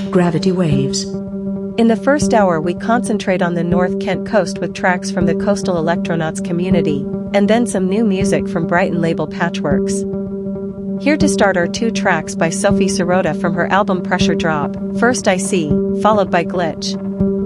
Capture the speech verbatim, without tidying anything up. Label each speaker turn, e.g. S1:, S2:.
S1: Gravity Waves.
S2: In the first hour we concentrate on the North Kent coast with tracks from the Coastal Electronauts community, and then some new music from Brighton label Patchworks. Here to start are two tracks by Sophie Sirota from her album Pressure Drop, First I See, followed by Glitch.